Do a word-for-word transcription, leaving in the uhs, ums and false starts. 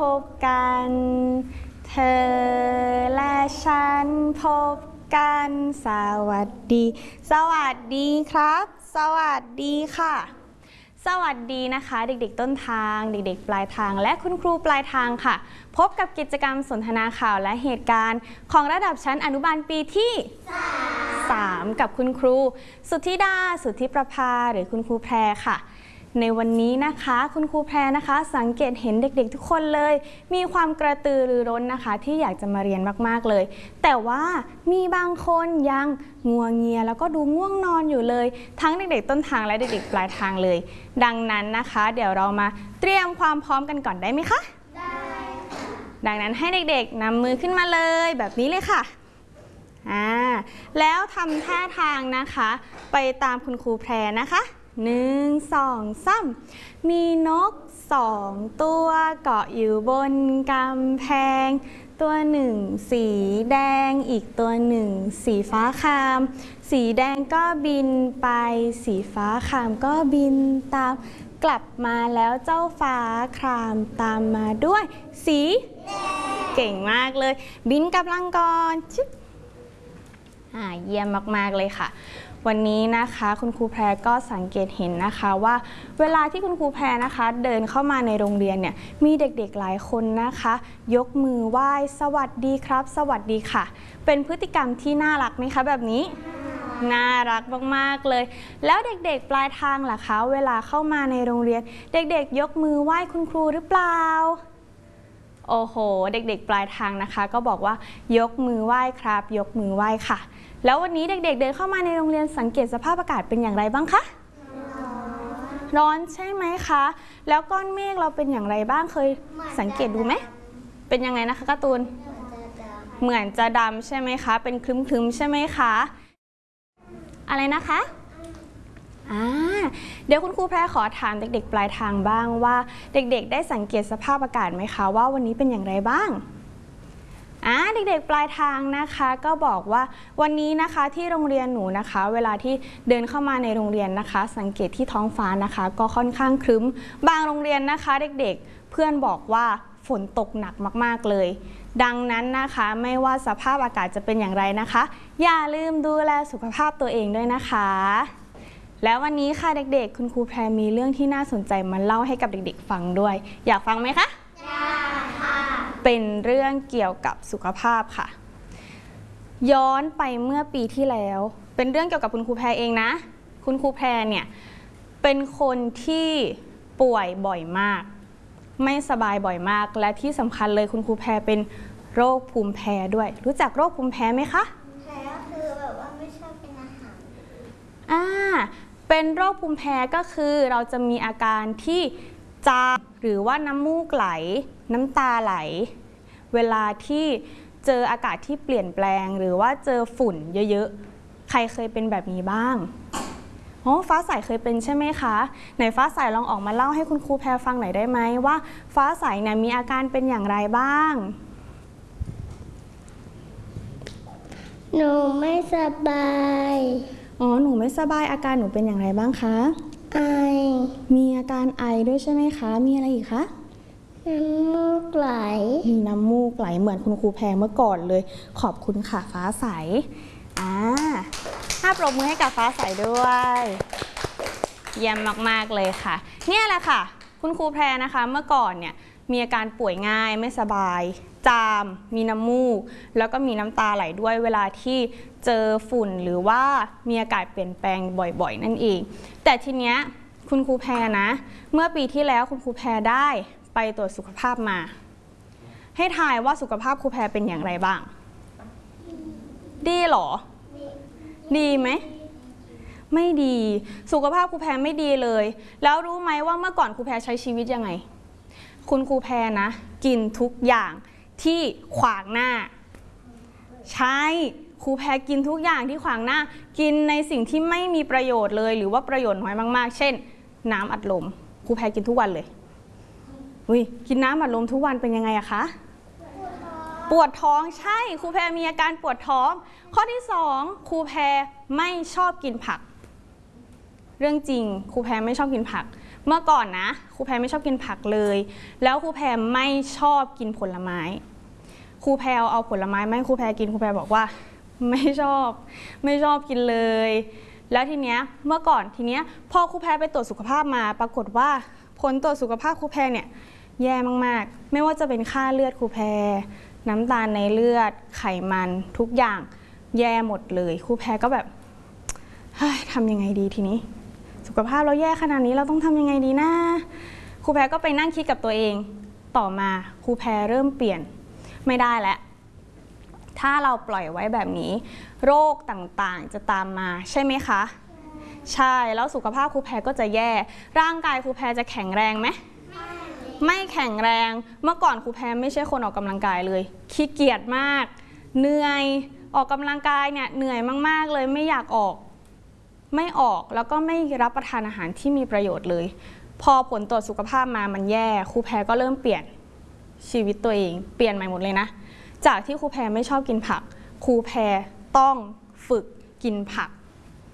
บกันเธอและฉันพบกันสวัสดีสวัสดีครับสวัสดีค่ะสวัสดีนะคะเด็กๆต้นทางเด็กๆปลายทางและคุณครูปลายทางค่ะพบกับกิจกรรมสนทนาข่าวและเหตุการณ์ของระดับชั้นอนุบาลปีที่สามกับคุณครูสุทธิดาสุทธิประภาหรือคุณครูแพรค่ะในวันนี้นะคะคุณครูแพรนะคะสังเกตเห็นเด็กๆทุกคนเลยมีความกระตือรือร้นนะคะที่อยากจะมาเรียนมากๆเลยแต่ว่ามีบางคนยังงัวเงียแล้วก็ดูง่วงนอนอยู่เลยทั้งเด็กๆต้นทางและเด็กๆปลายทางเลยดังนั้นนะคะเดี๋ยวเรามาเตรียมความพร้อมกันก่อนได้ไหมคะได้ค่ะดังนั้นให้เด็กๆนำมือขึ้นมาเลยแบบนี้เลยค่ะอ่าแล้วทำท่าทางนะคะไปตามคุณครูแพรนะคะหนึ่งสองสามมีนกสองตัวเกาะอยู่บนกำแพงตัวหนึ่งสีแดงอีกตัวหนึ่งสีฟ้าครามสีแดงก็บินไปสีฟ้าครามก็บินตามกลับมาแล้วเจ้าฟ้าครามตามมาด้วยสีเก่งมากเลยบินกลับลังก่อนชิบอ่าเยี่ยมมากๆเลยค่ะวันนี้นะคะคุณครูแพรก็สังเกตเห็นนะคะว่าเวลาที่คุณครูแพรนะคะเดินเข้ามาในโรงเรียนเนี่ยมีเด็กๆหลายคนนะคะยกมือไหว้สวัสดีครับสวัสดีค่ะเป็นพฤติกรรมที่น่ารักไหมคะแบบนี้น่ารักมากๆเลยแล้วเด็กๆปลายทางล่ะคะเวลาเข้ามาในโรงเรียนเด็กๆยกมือไหว้คุณครูหรือเปล่าโอ้โหเด็กๆปลายทางนะคะก็บอกว่ายกมือไหว้ครับยกมือไหว้ค่ะแล้ววันนี้เด็กๆเดินเข้ามาในโรงเรียนสังเกตสภาพอากาศเป็นอย่างไรบ้างคะร้อนใช่ไหมคะแล้วก้อนเมฆเราเป็นอย่างไรบ้างเคยสังเกตดูไหมเป็นยังไงนะคะการ์ตูนเหมือนจะดำใช่ไหมคะเป็นครึ้มๆใช่ไหมคะอะไรนะคะอ่าเดี๋ยวคุณครูแพรขอถามเด็กๆปลายทางบ้างว่าเด็กๆได้สังเกตสภาพอากาศไหมคะว่าวันนี้เป็นอย่างไรบ้างอ่าเด็กๆปลายทางนะคะก็บอกว่าวันนี้นะคะที่โรงเรียนหนูนะคะเวลาที่เดินเข้ามาในโรงเรียนนะคะสังเกตที่ท้องฟ้านะคะก็ค่อนข้างครึ้มบางโรงเรียนนะคะเด็กๆเพื่อนบอกว่าฝนตกหนักมากๆเลยดังนั้นนะคะไม่ว่าสภาพอากาศจะเป็นอย่างไรนะคะอย่าลืมดูแลสุขภาพตัวเองด้วยนะคะแล้ววันนี้ค่ะเด็กๆคุณครูแพรมีเรื่องที่น่าสนใจมาเล่าให้กับเด็กๆฟังด้วยอยากฟังไหมคะอยากค่ะเป็นเรื่องเกี่ยวกับสุขภาพค่ะย้อนไปเมื่อปีที่แล้วเป็นเรื่องเกี่ยวกับคุณครูแพรเองนะคุณครูแพรเนี่ยเป็นคนที่ป่วยบ่อยมากไม่สบายบ่อยมากและที่สำคัญเลยคุณครูแพรเป็นโรคภูมิแพ้ด้วยรู้จักโรคภูมิแพ้ไหมคะแพ้คือแบบว่าไม่ชอบกินอาหารอ่าเป็นโรคภูมิแพ้ก็คือเราจะมีอาการที่จามหรือว่าน้ำมูกไหลน้ำตาไหลเวลาที่เจออากาศที่เปลี่ยนแปลงหรือว่าเจอฝุ่นเยอะๆใครเคยเป็นแบบนี้บ้างอ๋อฟ้าใสเคยเป็นใช่ไหมคะไหนฟ้าใสลองออกมาเล่าให้คุณครูแพรฟังหน่อยได้ไหมว่าฟ้าใสเนี่ยมีอาการเป็นอย่างไรบ้างหนูไม่สบายอ๋อหนูไม่สบายอาการหนูเป็นอย่างไรบ้างคะไอมีอาการไอด้วยใช่ไหมคะมีอะไรอีกคะน้ำมูกไหลมีน้ำมูกไหลเหมือนคุณครูแพรเมื่อก่อนเลยขอบคุณค่ะฟ้าใสอ่าถ้าปรบมือให้กับฟ้าใสด้วยเยี่ยมมากๆเลยค่ะเนี่ยแหละค่ะคุณครูแพรนะคะเมื่อก่อนเนี่ยมีอาการป่วยง่ายไม่สบายจามมีน้ำมูกแล้วก็มีน้ำตาไหลด้วยเวลาที่เจอฝุ่นหรือว่ามีอากาศเปลี่ยนแปลงบ่อยๆนั่นเองแต่ทีเนี้ยคุณครูแพรนะเมื่อปีที่แล้วคุณครูแพรได้ไปตรวจสุขภาพมาให้ทายว่าสุขภาพครูแพรเป็นอย่างไรบ้างดีหรอดีไหมไม่ดีสุขภาพครูแพรไม่ดีเลยแล้วรู้ไหมว่าเมื่อก่อนครูแพรใช้ชีวิตยังไงคุณครูแพรนะกินทุกอย่างที่ขวางหน้าใช่ครูแพรกินทุกอย่างที่ขวางหน้ากินในสิ่งที่ไม่มีประโยชน์เลยหรือว่าประโยชน์น้อยมากๆเช่นน้ำอัดลมครูแพรกินทุกวันเลยอุ้ยกินน้ำอัดลมทุกวันเป็นยังไงอะคะปวดท้องใช่ครูแพรมีอาการปวดท้องข้อที่สองครูแพรไม่ชอบกินผักเรื่องจริงครูแพรไม่ชอบกินผักเมื่อก่อนนะครูแพรไม่ชอบกินผักเลยแล้วครูแพรไม่ชอบกินผลไม้ครูแพรเอาผลไม้มาให้ครูแพรกินครูแพรบอกว่าไม่ชอบไม่ชอบกินเลยแล้วทีเนี้ยเมื่อก่อนทีเนี้ยพอครูแพรไปตรวจสุขภาพมาปรากฏว่าผลตรวจสุขภาพครูแพรเนี่ยแย่มากๆไม่ว่าจะเป็นค่าเลือดครูแพรน้ำตาลในเลือดไขมันทุกอย่างแย่หมดเลยครูแพรก็แบบเฮ้ยทำยังไงดีทีนี้สุขภาพเราแย่ขนาดนี้เราต้องทำยังไงดีนะครูแพรก็ไปนั่งคิดกับตัวเองต่อมาครูแพรเริ่มเปลี่ยนไม่ได้แล้วถ้าเราปล่อยไว้แบบนี้โรคต่างๆจะตามมาใช่ไหมคะใช่แล้วสุขภาพครูแพรก็จะแย่ร่างกายครูแพรจะแข็งแรงไหมไม่แข็งแรงเมื่อก่อนครูแพรไม่ใช่คนออกกำลังกายเลยขี้เกียจมากเหนื่อยออกกำลังกายเนี่ยเหนื่อยมากๆเลยไม่อยากออกไม่ออกแล้วก็ไม่รับประทานอาหารที่มีประโยชน์เลยพอผลตรวจสุขภาพมามันแย่ครูแพรก็เริ่มเปลี่ยนชีวิตตัวเองเปลี่ยนใหม่หมดเลยนะจากที่ครูแพรไม่ชอบกินผักครูแพรต้องฝึกกินผัก